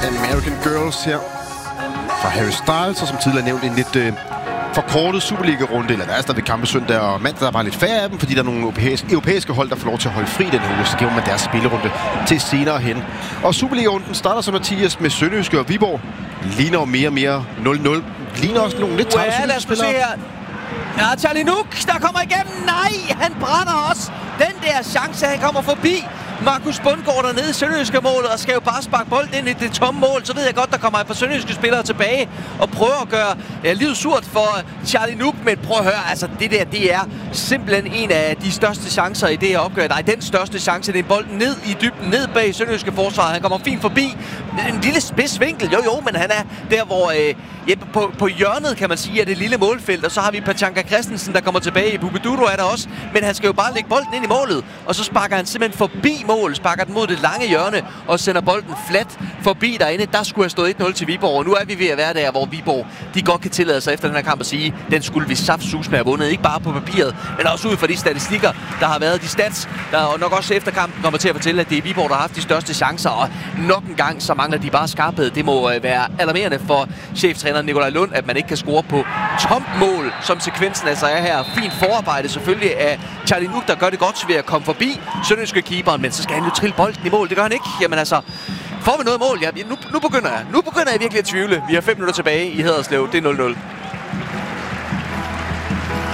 American Girls her fra Harry Styles, og som tidligere nævnt en lidt forkortet Superliga-runde, eller der er stadigvæk kampe søndag og mandag, der er bare lidt færre af dem, fordi der er nogle europæiske hold, der får lov til at holde fri den her uge, så giver man deres spillerunde til senere hen. Og Superliga-runden starter så, Mathias, med Sønderjyske og Viborg. Ligner jo mere og mere 0-0. Ligner også nogle lidt trætte lad os se her. Ja, Charlie Nuk, der kommer igennem. Nej, han brænder også. Den der chance, han kommer forbi Markus Bundgaard dernede i Sønderjyske målet og skal jo bare sparke bolden ind i det tomme mål. Så ved jeg godt, der kommer et par sønderjyske spillere tilbage og prøver at gøre livet surt for Charlie Nuk. Men prøv at høre, altså det der, det er simpelthen en af de største chancer i det her opgør. Nej, den største chance, det er bolden ned i dybden, ned bag Sønderjyske forsvar. Han kommer fint forbi. En lille spidsvinkel, jo, men han er der, hvor på hjørnet, kan man sige, af det lille målfelt. Og så har vi Pachanka Christensen, der kommer tilbage. Bubeduro er der også. Men han skal jo bare lægge bolden ind i målet. Og så sparker han simpelthen forbi mål, sparker den mod det lange hjørne og sender bolden flat forbi derinde. Der skulle have stået 1-0 til Viborg, og nu er vi ved at være der, hvor Viborg de godt kan tillade sig efter den her kamp at sige, den skulle vi saftsus med have vundet. Ikke bare på papiret, men også ud fra de statistikker, der har været, de stats, der nok også efter kampen kommer til at fortælle, at det er Viborg, der har haft de største chancer, og nok en gang så mangler de bare skarphed. Det må være alarmerende for cheftræner Nikolaj Lund, at man ikke kan score på tomt mål, som sekvensen altså er her. Fint forarbejde selvfølgelig af Charlie Nuk, der gør det godt ved at komme forbi sønderjyske keeperen, men så skal han jo trille bolden i mål. Det gør han ikke. Jamen altså, får vi noget mål? Ja, nu begynder jeg virkelig at tvivle. Vi har 5 minutter tilbage i Haderslev. Det er 0-0.